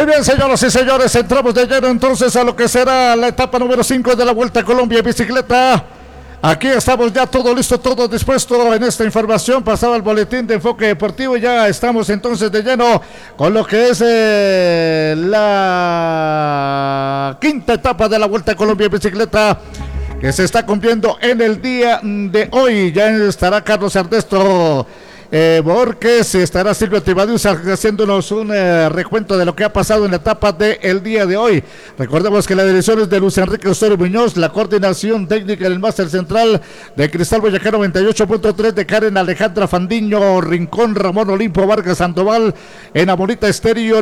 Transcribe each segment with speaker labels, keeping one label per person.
Speaker 1: Muy bien, señoras y señores, entramos de lleno entonces a lo que será la etapa número 5 de la Vuelta a Colombia en bicicleta. Aquí estamos ya todo listo, todo dispuesto en esta información. Pasaba el boletín de Enfoque Deportivo y ya estamos entonces de lleno con lo que es la quinta etapa de la Vuelta a Colombia en bicicleta, que se está cumpliendo en el día de hoy. Ya estará Carlos Ernesto Borges, estará Silvio Tibadius haciéndonos un recuento de lo que ha pasado en la etapa del día de hoy. Recordemos que la dirección es de Luis Enrique Osorio Muñoz, la coordinación técnica en el máster central de Cristal Boyacá 98.3 de Karen Alejandra Fandiño Rincón, Ramón Olimpo Vargas Sandoval, en Amorita Estéreo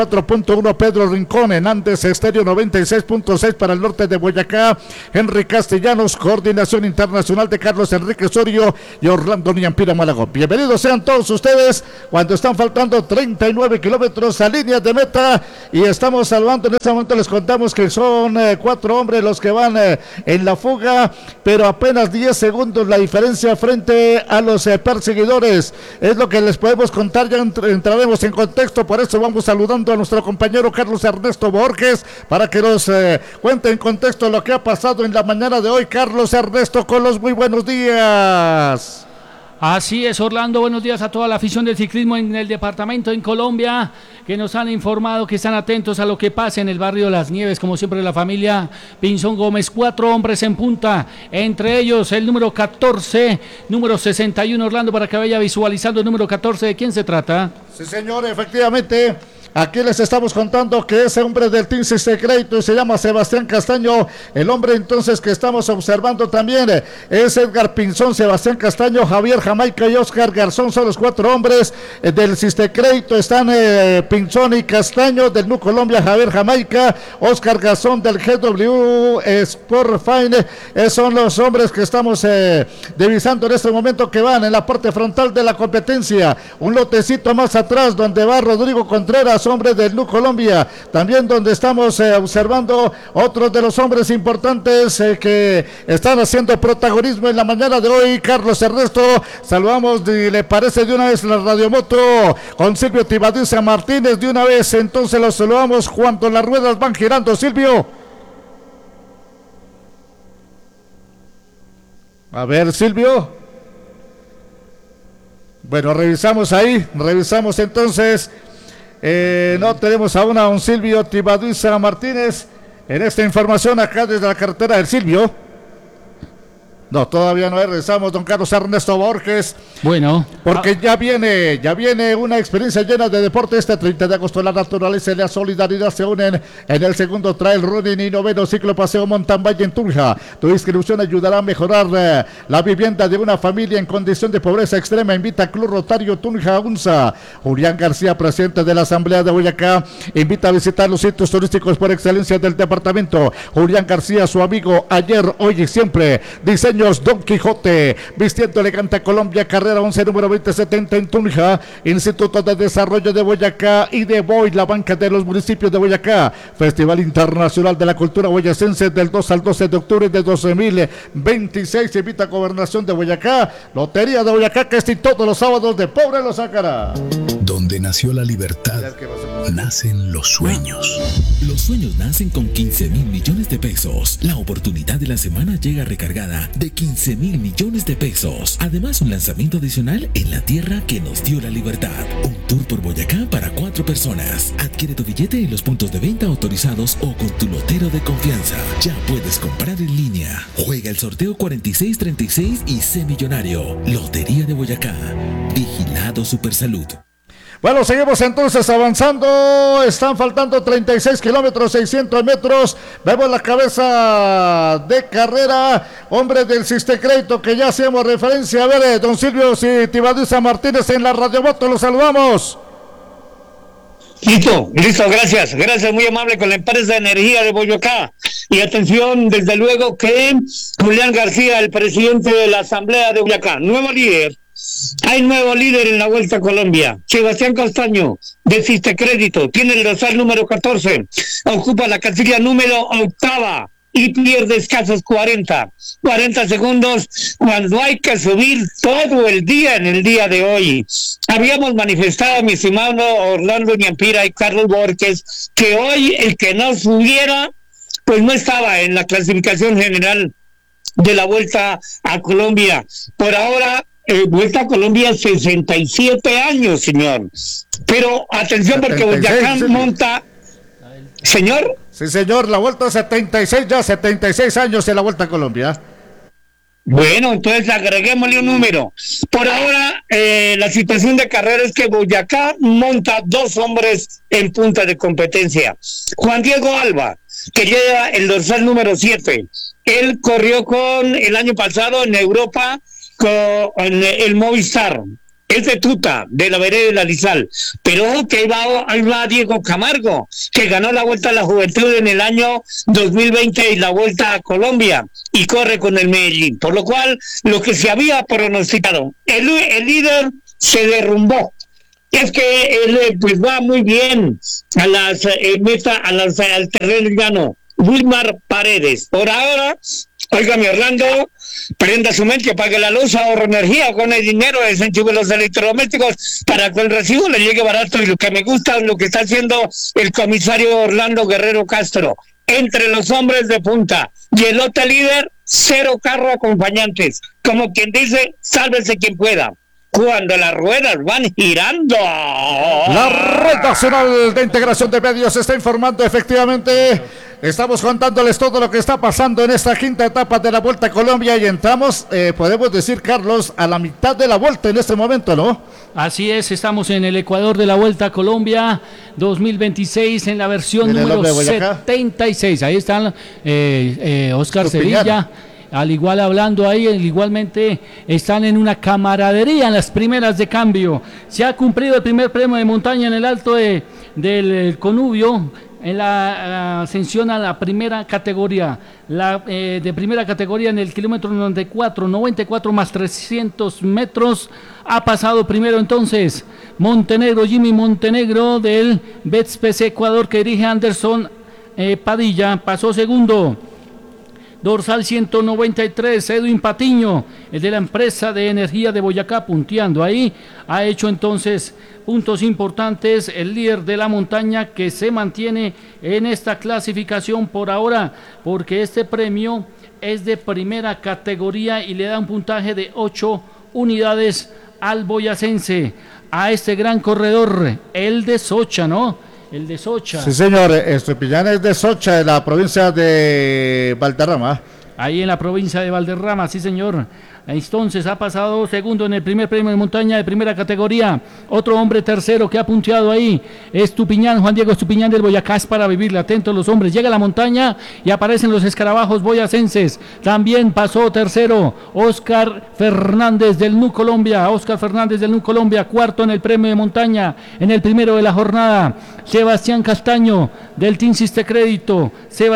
Speaker 1: 94.1 Pedro Rincón, en Andes Estéreo 96.6 para el norte de Boyacá, Henry Castellanos, coordinación internacional de Carlos Enrique Osorio y Orlando Niampira Malagón. Bienvenidos sean todos ustedes cuando están faltando 39 kilómetros a línea de meta y estamos salvando. En este momento les contamos que son 4 hombres los que van en la fuga, pero apenas 10 segundos la diferencia frente a los perseguidores. Es lo que les podemos contar, ya entraremos en contexto, por eso vamos saludando a nuestro compañero Carlos Ernesto Borges para que nos cuente en contexto lo que ha pasado en la mañana de hoy. Carlos Ernesto, con los muy buenos días.
Speaker 2: Así es, Orlando, buenos días a toda la afición del ciclismo en el departamento, en Colombia, que nos han informado que están atentos a lo que pasa en el barrio Las Nieves, como siempre la familia Pinzón Gómez. 4 hombres en punta, entre ellos el número 14, número 61, Orlando, para que vaya visualizando el número 14, ¿de quién se trata?
Speaker 1: Sí, señor, efectivamente. Aquí les estamos contando que ese hombre del Team System Crédito se llama Sebastián Castaño. El hombre entonces que estamos observando también es Edgar Pinzón, Sebastián Castaño, Javier Jamaica y Oscar Garzón. Son los 4 hombres del System Crédito. Están Pinzón y Castaño del NU Colombia, Javier Jamaica, Oscar Garzón del GW Sport Fine. Son los hombres que estamos divisando en este momento, que van en la parte frontal de la competencia. Un lotecito más atrás donde va Rodrigo Contreras, hombre del NU Colombia, también donde estamos observando otros de los hombres importantes que están haciendo protagonismo en la mañana de hoy. Carlos Ernesto, saludamos, le parece de una vez la radiomoto con Silvio Tibadius Martínez, de una vez entonces los saludamos cuando las ruedas van girando. Silvio, a ver, Silvio, bueno, revisamos entonces. No tenemos aún a un Silvio Tibadius Martínez en esta información acá desde la carretera del Silvio. No, todavía no regresamos, don Carlos Ernesto Borges.
Speaker 2: Bueno,
Speaker 1: porque ya viene una experiencia llena de deporte. Este 30 de agosto la naturaleza y la solidaridad se unen en el segundo trail running y noveno ciclo paseo Mountain Bike en Tunja. Tu inscripción ayudará a mejorar la vivienda de una familia en condición de pobreza extrema. Invita a Club Rotario Tunja UNSA. Julián García, presidente de la Asamblea de Boyacá, invita a visitar los sitios turísticos por excelencia del departamento. Julián García, su amigo ayer, hoy y siempre. Diseño Don Quijote, vistiendo elegante a Colombia, carrera 11, número 2070 en Tunja. Instituto de Desarrollo de Boyacá y de Boy, la banca de los municipios de Boyacá. Festival Internacional de la Cultura Boyacense del 2 al 12 de octubre de 2026. Invita a Gobernación de Boyacá, Lotería de Boyacá, que está todos los sábados de Pobre lo sacará.
Speaker 3: Donde nació la libertad, nacen los sueños.
Speaker 4: Los sueños nacen con 15,000 millones de pesos. La oportunidad de la semana llega recargada de 15,000 millones de pesos. Además, un lanzamiento adicional en la tierra que nos dio la libertad. Un tour por Boyacá para 4 personas. Adquiere tu billete en los puntos de venta autorizados o con tu lotero de confianza. Ya puedes comprar en línea. Juega el sorteo 4636 y sé millonario. Lotería de Boyacá. Vigilado Supersalud.
Speaker 1: Bueno, seguimos entonces avanzando. Están faltando 36 kilómetros, 600 metros. Vemos la cabeza de carrera, hombre del System Crédito, que ya hacemos referencia. A ver, don Silvio Tibadius Martínez en la radiomoto, lo saludamos.
Speaker 5: Listo, gracias, muy amable con la empresa de energía de Boyacá. Y atención, desde luego que Julián García, el presidente de la Asamblea de Boyacá, nuevo líder. Hay nuevo líder en la Vuelta a Colombia. Sebastián Castaño, de System Crédito, tiene el dorsal número 14, ocupa la casilla número 8. y pierde escasos 40 segundos cuando hay que subir todo el día en el día de hoy. Habíamos manifestado, mi estimado Orlando Ñampira y Carlos Borges, que hoy el que no subiera, pues no estaba en la clasificación general de la Vuelta a Colombia. Por ahora, Vuelta a Colombia 67 años, señor. Pero atención, porque Boyacá monta... ¿Señor?
Speaker 1: Sí, señor, la Vuelta 76 años en la Vuelta a Colombia.
Speaker 5: Bueno, entonces agreguémosle un número. Por ahora, la situación de carrera es que Boyacá monta 2 hombres en punta de competencia. Juan Diego Alba, que lleva el dorsal número 7. Él corrió el año pasado en Europa con el Movistar. Es de Tuta, de la vereda de la Lizal. Pero que ahí va Diego Camargo, que ganó la Vuelta a la Juventud en el año 2020 y la Vuelta a Colombia, y corre con el Medellín. Por lo cual, lo que se había pronosticado, el líder se derrumbó. Es que él pues va muy bien a las al terreno llano. Wilmar Paredes. Por ahora, oiga, mi Orlando, prenda su mente, apague la luz, ahorre energía, con el dinero, desenchufe los electrodomésticos para que el recibo le llegue barato. Y lo que me gusta es lo que está haciendo el comisario Orlando Guerrero Castro. Entre los hombres de punta y el lote líder, 0 carro acompañantes. Como quien dice, sálvese quien pueda. Cuando las ruedas van girando.
Speaker 1: La Red Nacional de Integración de Medios está informando efectivamente. Estamos contándoles todo lo que está pasando en esta quinta etapa de la Vuelta a Colombia y entramos, podemos decir, Carlos, a la mitad de la vuelta en este momento, ¿no?
Speaker 2: Así es, estamos en el Ecuador de la Vuelta a Colombia 2026 en la versión número 76. Ahí están Oscar Sevilla. Al igual hablando ahí, igualmente están en una camaradería en las primeras de cambio. Se ha cumplido el primer premio de montaña en el alto del Conubio, en la ascensión a la primera categoría, de primera categoría en el kilómetro 94 más 300 metros, ha pasado primero entonces Jimmy Montenegro del BETS Ecuador, que dirige Anderson Padilla, pasó segundo. Dorsal 193, Edwin Patiño, el de la empresa de energía de Boyacá, punteando ahí, ha hecho entonces puntos importantes, el líder de la montaña que se mantiene en esta clasificación por ahora, porque este premio es de primera categoría y le da un puntaje de 8 unidades al boyacense, a este gran corredor, el de Socha, ¿no? El de Socha.
Speaker 1: Sí, señor, Estupiñán es de Socha, de la provincia de Valderrama.
Speaker 2: Ahí en la provincia de Valderrama, sí, señor. Entonces ha pasado segundo en el primer premio de montaña de primera categoría. Otro hombre tercero que ha punteado ahí, Estupiñán, Juan Diego Estupiñán del Boyacá, es para vivirle. Atentos los hombres, llega a la montaña y aparecen los escarabajos boyacenses. También pasó tercero Oscar Fernández del NU Colombia. Cuarto en el premio de montaña, en el primero de la jornada. Sebastián Castaño del Team Siste Crédito.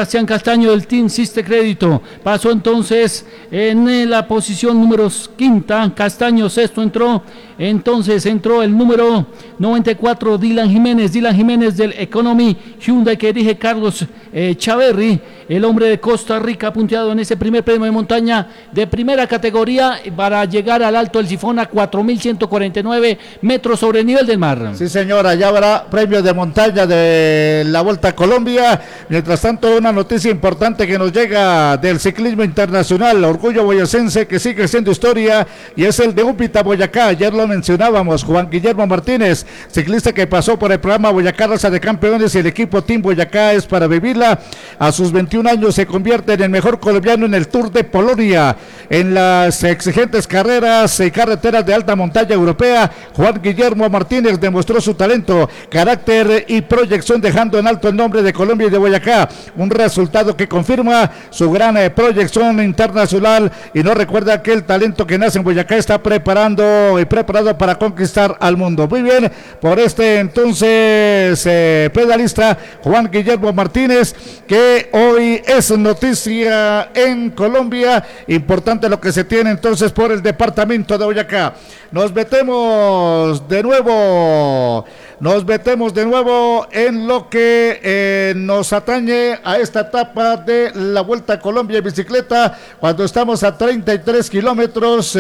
Speaker 2: Pasó entonces en la posición número quinta, Castaño sexto entró el número 94, Dylan Jiménez del Economy Hyundai, que dirige Carlos Chaverri, el hombre de Costa Rica, punteado en ese primer premio de montaña de primera categoría para llegar al Alto del Sifón a 4.149 metros sobre el nivel del mar.
Speaker 1: Sí, señora, ya habrá premio de montaña de la Vuelta a Colombia. Mientras tanto, una noticia importante que nos llega del ciclismo internacional, orgullo boyacense que sigue siendo historia, y es el de Úpita, Boyacá. Ayer lo mencionábamos, Juan Guillermo Martínez, ciclista que pasó por el programa Boyacá Raza de Campeones, y el equipo Team Boyacá es para vivirla. A sus 21 años se convierte en el mejor colombiano en el Tour de Polonia, en las exigentes carreras y carreteras de alta montaña europea. Juan Guillermo Martínez demostró su talento, carácter y proyección, dejando en alto el nombre de Colombia y de Boyacá, un resultado que confirma su gran proyección internacional, y no recuerda que el talento que nace en Boyacá está preparado para conquistar al mundo. Muy bien, por este entonces pedalista Juan Guillermo Martínez, que hoy es noticia en Colombia. Importante lo que se tiene entonces por el departamento de Boyacá. Nos metemos de nuevo nos metemos de nuevo en lo que nos atañe a esta etapa de la Vuelta a Colombia en bicicleta, cuando estamos a 33 kilómetros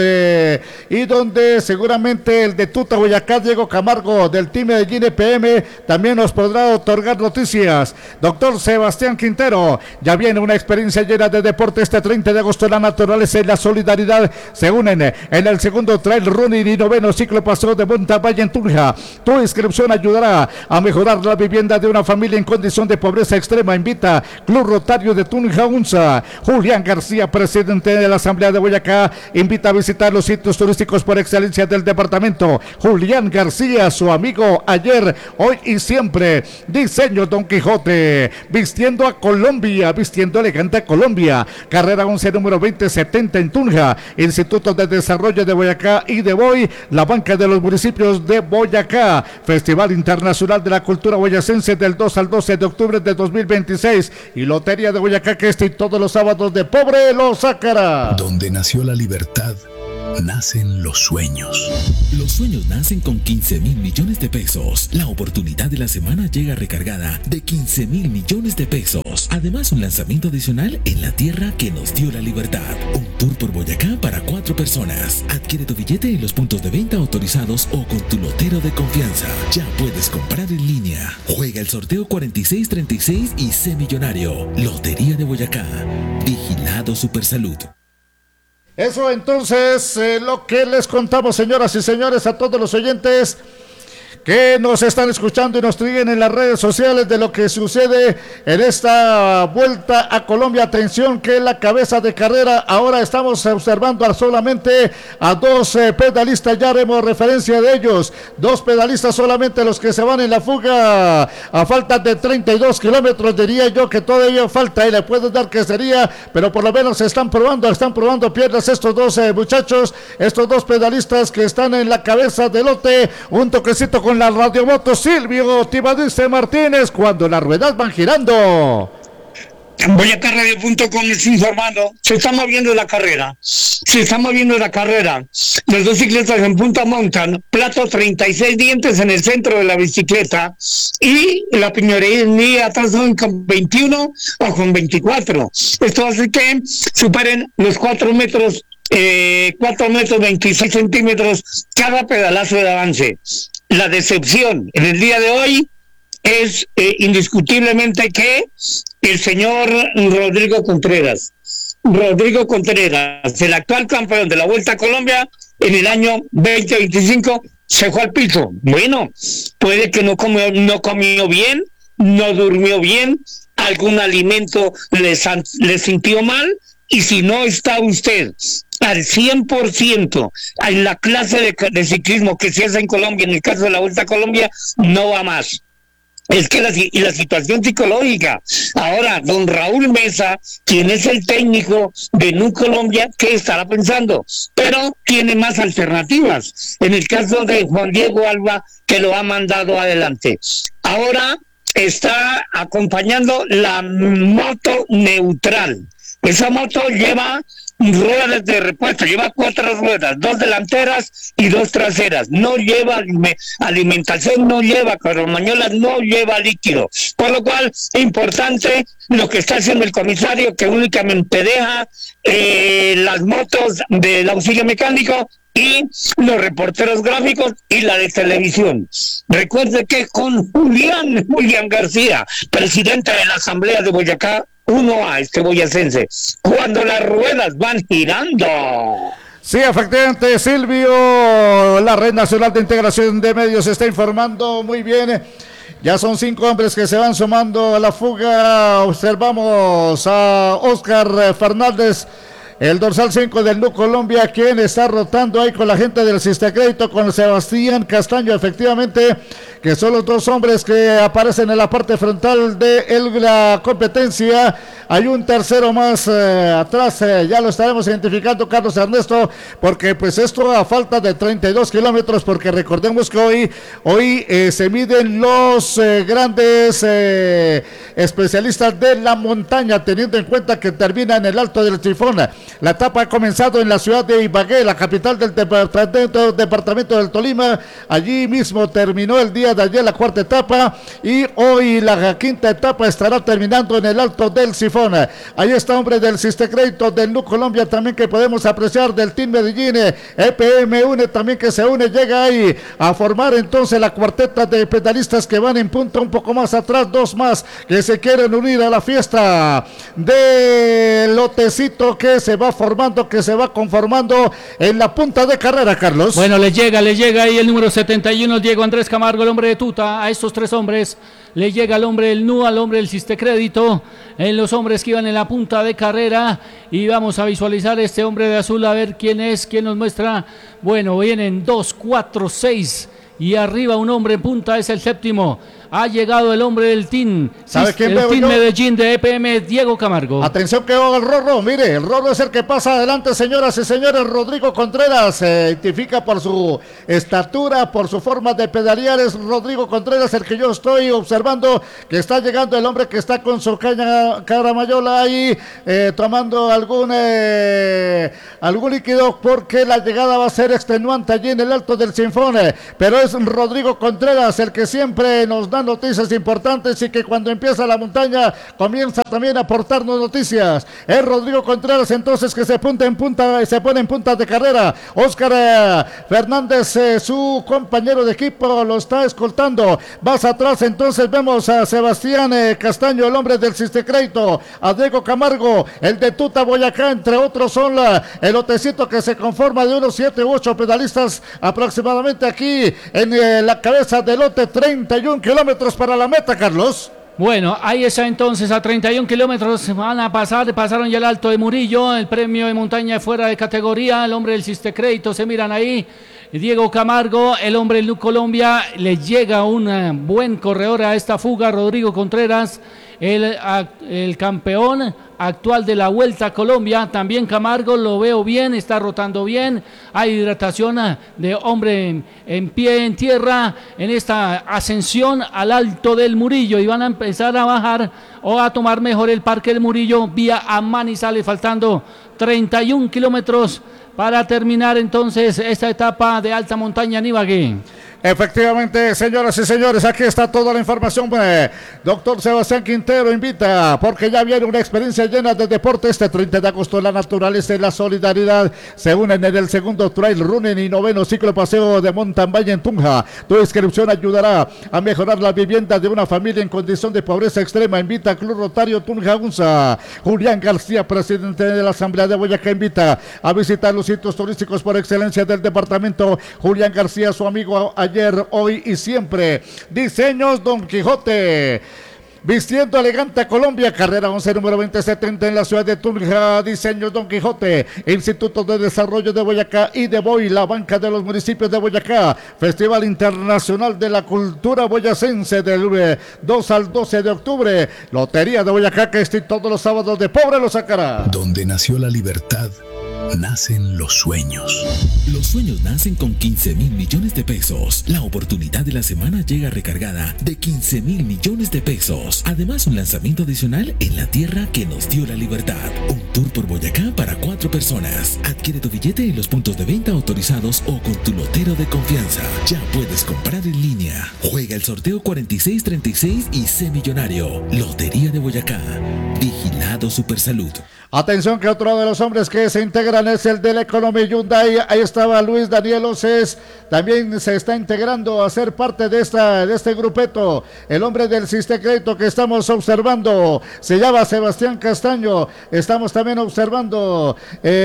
Speaker 1: y donde seguramente el de Tuta Boyacá, Diego Camargo del Team Medellín EPM, también nos podrá otorgar noticias. Doctor Sebastián Quintero, ya viene una experiencia llena de deporte este 30 de agosto. La naturaleza y la solidaridad se unen en el segundo trail running y noveno ciclo paseo de Montavalle en Tunja. Tu inscripción ayudará a mejorar la vivienda de una familia en condición de pobreza extrema. Invita Club Rotario de Tunja UNSA. Julián García, presidente de la Asamblea de Boyacá, invita a visitar los sitios turísticos por excelencia del departamento. Julián García, su amigo ayer, hoy y siempre. Diseño Don Quijote, vistiendo a Colombia, vistiendo elegante a Colombia. Carrera 11, número 2070 en Tunja. Instituto de Desarrollo de Boyacá y de Boy, la banca de los municipios de Boyacá. Festival Internacional de la Cultura Boyacense del 2 al 12 de octubre de 2026. Y Lotería de Boyacá, que y todos los sábados de Pobre lo sacará.
Speaker 3: Donde nació la libertad, nacen los sueños.
Speaker 4: Los sueños nacen con 15,000 millones de pesos. La oportunidad de la semana llega recargada de 15,000 millones de pesos. Además, un lanzamiento adicional en la tierra que nos dio la libertad. Un tour por Boyacá para 4 personas. Adquiere tu billete en los puntos de venta autorizados o con tu lotero de confianza. Ya puedes comprar en línea. Juega el sorteo 4636 y sé millonario. Lotería de Boyacá. Vigilado Supersalud.
Speaker 1: Eso entonces, lo que les contamos, señoras y señores, a todos los oyentes que nos están escuchando y nos siguen en las redes sociales de lo que sucede en esta Vuelta a Colombia. Atención, que la cabeza de carrera, ahora estamos observando solamente a 2 pedalistas, ya haremos referencia de ellos. 2 pedalistas solamente los que se van en la fuga a falta de 32 kilómetros, diría yo que todavía falta y le puedo dar que sería, pero por lo menos están probando piernas estos 2 muchachos, estos 2 pedalistas que están en la cabeza del lote. Un toquecito con la radiomoto Silvio Tibadice Martínez cuando las ruedas van girando.
Speaker 5: BoyacáRadio.com está informando, se está moviendo la carrera. Los 2 ciclistas en punta montan, plato 36 dientes en el centro de la bicicleta y la piñonería atrás con 21 o con 24. Esto hace que superen los 4 metros 4 metros 26 centímetros cada pedalazo de avance. La decepción en el día de hoy es indiscutiblemente que el señor Rodrigo Contreras, el actual campeón de la Vuelta a Colombia en el año 2025, se fue al piso. Bueno, puede que no comió bien, no durmió bien, algún alimento le sintió mal, y si no está usted al 100% en la clase de ciclismo que se hace en Colombia, en el caso de la Vuelta a Colombia, no va más. Es que la situación psicológica. Ahora, don Raúl Mesa, quien es el técnico de NU Colombia, ¿qué estará pensando? Pero tiene más alternativas. En el caso de Juan Diego Alba, que lo ha mandado adelante. Ahora está acompañando la moto neutral. Esa moto lleva ruedas de repuesto, lleva 4 ruedas, 2 delanteras y 2 traseras. No lleva alimentación, no lleva carromañolas, no lleva líquido. Por lo cual, importante lo que está haciendo el comisario, que únicamente deja las motos del auxilio mecánico y los reporteros gráficos y la de televisión. Recuerde que con Julián García, presidente de la Asamblea de Boyacá, 1A boyacense, cuando las ruedas van girando.
Speaker 1: Sí, efectivamente, Silvio, la Red Nacional de Integración de Medios está informando muy bien. Ya son 5 hombres que se van sumando a la fuga. Observamos a Oscar Fernández, el dorsal 5 del NU Colombia, quien está rotando ahí con la gente del Sistecrédito, con Sebastián Castaño, efectivamente, que son los 2 hombres que aparecen en la parte frontal de la competencia. Hay un tercero más atrás, ya lo estaremos identificando, Carlos Ernesto, porque pues esto a falta de 32 kilómetros, porque recordemos que hoy se miden los grandes especialistas de la montaña, teniendo en cuenta que termina en el Alto del Tifón. La etapa ha comenzado en la ciudad de Ibagué, la capital del departamento del Tolima. Allí mismo terminó el día día de ayer la cuarta etapa y hoy la quinta etapa estará terminando en el Alto del Sifón. Ahí está, hombre, del Sistecrédito del NU Colombia también que podemos apreciar, del Team Medellín, EPM une también que se une, llega ahí a formar entonces la cuarteta de pedalistas que van en punta, un poco más atrás, dos más que se quieren unir a la fiesta del lotecito que se va formando, que se va conformando en la punta de carrera, Carlos.
Speaker 2: Bueno, le llega ahí el número 71, Diego Andrés Camargo, el hombre de Tuta. A estos tres hombres le llega el hombre del NU, al hombre del Sistecrédito, en los hombres que iban en la punta de carrera, y vamos a visualizar este hombre de azul, a ver quién es, quién nos muestra. Bueno, vienen 2, 4, 6 y arriba un hombre en punta, es el séptimo. Ha llegado el hombre del team.
Speaker 1: ¿Sabe quién
Speaker 2: el
Speaker 1: veo
Speaker 2: team
Speaker 1: yo?
Speaker 2: Medellín de EPM, Diego Camargo.
Speaker 1: Atención que va el Rorro, mire, el Rorro es el que pasa adelante, señoras y señores. Rodrigo Contreras se identifica por su estatura, por su forma de pedalear. Es Rodrigo Contreras el que yo estoy observando, que está llegando el hombre que está con su caramayola ahí, tomando algún líquido, porque la llegada va a ser extenuante allí en el Alto del Sinfón. Pero es Rodrigo Contreras el que siempre nos da noticias importantes y que cuando empieza la montaña comienza también a aportarnos noticias. Es Rodrigo Contreras entonces que se pone en punta de carrera. Óscar Fernández, su compañero de equipo, lo está escoltando. Más atrás entonces vemos a Sebastián Castaño, el hombre del Sistecrédito, a Diego Camargo, el de Tuta Boyacá, entre otros son el lotecito que se conforma de unos 7 u 8 pedalistas aproximadamente aquí en la cabeza del lote. 31 kilómetros para la meta, Carlos.
Speaker 2: Bueno, ahí está entonces, a 31 kilómetros van a pasaron ya el Alto de Murillo, el premio de montaña fuera de categoría, el hombre del Sistecrédito, se miran ahí, Diego Camargo, el hombre del NU Colombia, le llega un buen corredor a esta fuga, Rodrigo Contreras, el campeón actual de la Vuelta a Colombia, también Camargo, lo veo bien, está rotando bien, hay hidratación de hombre en pie, en tierra, en esta ascensión al Alto del Murillo, y van a empezar a bajar o a tomar mejor el Parque del Murillo vía a Manizales, faltando 31 kilómetros para terminar entonces esta etapa de alta montaña en Ibagué.
Speaker 1: Efectivamente, señoras y señores, aquí está toda la información. Doctor Sebastián Quintero invita, porque ya viene una experiencia llena de deporte. Este 30 de agosto, la naturaleza y la solidaridad se unen en el segundo trail running y noveno ciclo paseo de mountain bike en Tunja. Tu inscripción ayudará a mejorar la vivienda de una familia en condición de pobreza extrema. Invita Club Rotario Tunja Unza. Julián García, presidente de la Asamblea de Boyacá, invita a visitar los sitios turísticos por excelencia del departamento. Julián García, su amigo ayer, hoy y siempre. Diseños Don Quijote. Vistiendo elegante a Colombia, carrera 11, número 2070 en la ciudad de Tunja. Diseños Don Quijote, Instituto de Desarrollo de Boyacá y de Boy, la banca de los municipios de Boyacá. Festival Internacional de la Cultura Boyacense del 2 al 12 de octubre. Lotería de Boyacá, que todos los sábados de pobre lo sacará.
Speaker 3: Donde nació la libertad, nacen los sueños.
Speaker 4: Los sueños nacen con 15.000 millones de pesos. La oportunidad de la semana llega recargada de 15.000 millones de pesos. Además, un lanzamiento adicional en la tierra que nos dio la libertad. Un tour por Boyacá para 4 personas. Adquiere tu billete en los puntos de venta autorizados o con tu lotero de confianza. Ya puedes comprar en línea. Juega el sorteo 4636 y sé millonario. Lotería de Boyacá. Vigilado Supersalud.
Speaker 1: Atención que otro de los hombres que se integran es el del Economy Hyundai. Ahí estaba Luis Daniel Oces. También se está integrando a ser parte de este grupeto. El hombre del Sistecrédito que estamos observando se llama Sebastián Castaño. Estamos también observando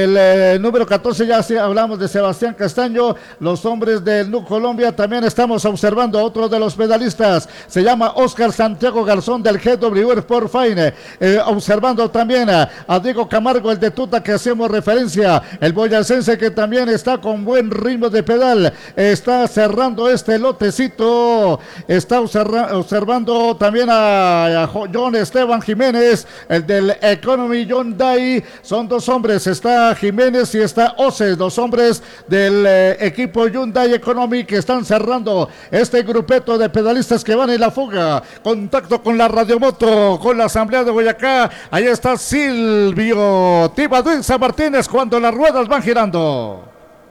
Speaker 1: el número 14. Ya hablamos de Sebastián Castaño. Los hombres del NU Colombia también estamos observando a otro de los pedalistas. Se llama Óscar Santiago Garzón del GW Sport Fine. Observando también a Diego Camargo, el de Tuta que hacemos referencia, el boyacense que también está con buen ritmo de pedal, está cerrando este lotecito, está observando también a John Esteban Jiménez, el del Economy Hyundai. Son dos hombres, está Jiménez y está Oces, dos hombres del equipo Hyundai Economy que están cerrando este grupeto de pedalistas que van en la fuga. Contacto con la radiomoto, con la Asamblea de Boyacá. Ahí está Silvio Tibaduinza Martínez cuando las ruedas van girando.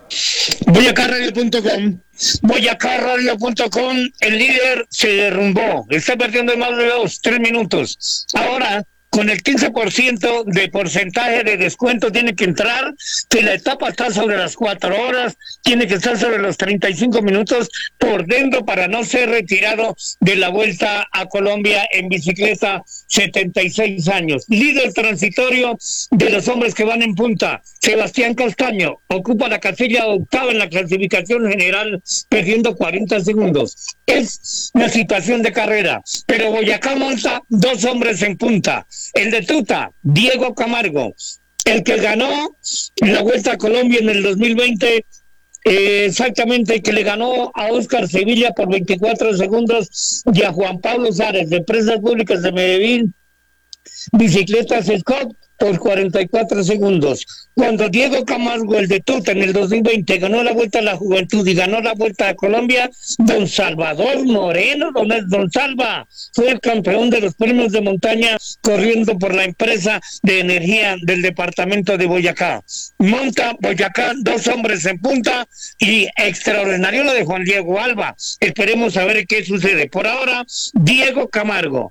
Speaker 5: BoyacáRadio.com. BoyacáRadio.com, el líder se derrumbó, está perdiendo más de 3 minutos. Ahora, con el 15% de porcentaje de descuento tiene que entrar, si la etapa está sobre las 4 horas, tiene que estar sobre los 35 minutos por dentro para no ser retirado de la Vuelta a Colombia en bicicleta, 76 años. Líder transitorio de los hombres que van en punta, Sebastián Castaño, ocupa la casilla octava en la clasificación general, perdiendo 40 segundos. Es una situación de carrera, pero Boyacá monta 2 hombres en punta. El de Tuta, Diego Camargo, el que ganó la Vuelta a Colombia en el 2020, exactamente, que le ganó a Óscar Sevilla por 24 segundos y a Juan Pablo Sares, de Empresas Públicas de Medellín, Bicicletas Scott, por 44 segundos. Cuando Diego Camargo, el de Tuta, en el 2020 ganó la Vuelta a la Juventud y ganó la Vuelta a Colombia, don Salvador Moreno, don Salva, fue el campeón de los premios de montaña corriendo por la empresa de energía del departamento de Boyacá. Monta Boyacá 2 hombres en punta y extraordinario lo de Juan Diego Alba. Esperemos a ver qué sucede. Por ahora, Diego Camargo,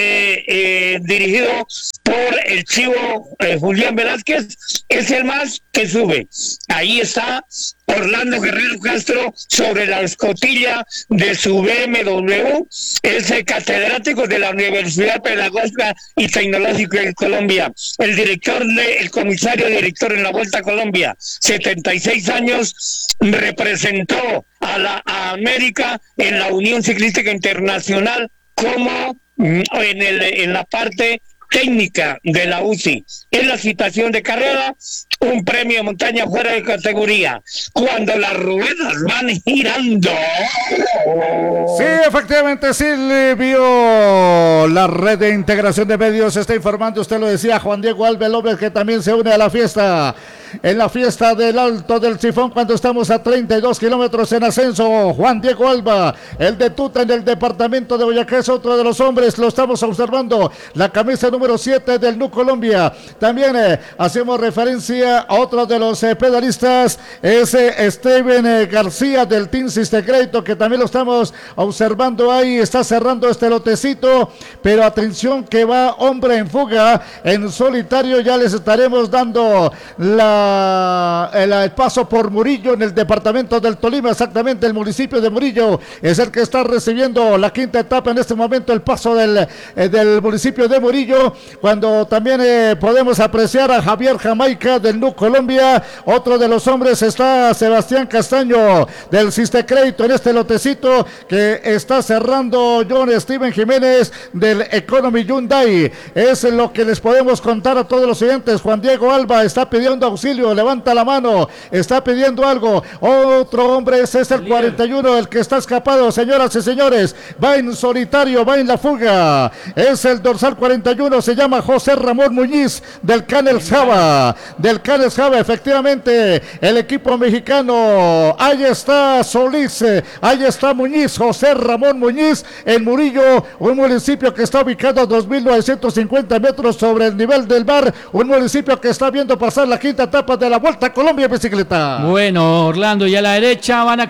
Speaker 5: dirigido por el chivo Julián Velázquez, es el más que sube. Ahí está Orlando Guerrero Castro sobre la escotilla de su BMW, es el catedrático de la Universidad Pedagógica y Tecnológica de Colombia, el comisario director en la Vuelta a Colombia, 76 años, representó a América en la Unión Ciclística Internacional como en la parte técnica de la UCI. En la situación de carrera, un premio de montaña fuera de categoría. Cuando las ruedas van girando.
Speaker 1: Sí, efectivamente, Silvio. La red de integración de medios está informando, usted lo decía, Juan Diego Alba López, que también se une a la fiesta. En la fiesta del Alto del Sifón, cuando estamos a 32 kilómetros en ascenso, Juan Diego Alba, el de Tuta en el departamento de Boyacá, es otro de los hombres, lo estamos observando, la camisa número 7 del NU Colombia. También hacemos referencia a otro de los pedalistas, es Steven García del Team System Crédito, que también lo estamos observando ahí, está cerrando este lotecito, pero atención que va hombre en fuga, en solitario, ya les estaremos dando el paso por Murillo en el departamento del Tolima, exactamente el municipio de Murillo es el que está recibiendo la quinta etapa en este momento, el paso del municipio de Murillo, cuando también podemos apreciar a Javier Jamaica del NU Colombia. Otro de los hombres está Sebastián Castaño del Ciste Crédito en este lotecito que está cerrando John Steven Jiménez del Economy Hyundai. Es lo que les podemos contar a todos los oyentes. Juan Diego Alba está pidiendo auxilio, levanta la mano, está pidiendo algo. Otro hombre, ese es el 41, el que está escapado, señoras y señores, va en solitario, va en la fuga, es el dorsal 41, se llama José Ramón Muñiz del Canel Java, efectivamente, el equipo mexicano. Ahí está Solís, ahí está Muñiz, José Ramón Muñiz en Murillo, un municipio que está ubicado a 2.950 metros sobre el nivel del mar, un municipio que está viendo pasar la quinta etapa de la Vuelta a Colombia en bicicleta.
Speaker 2: Bueno, Orlando, y a la derecha van a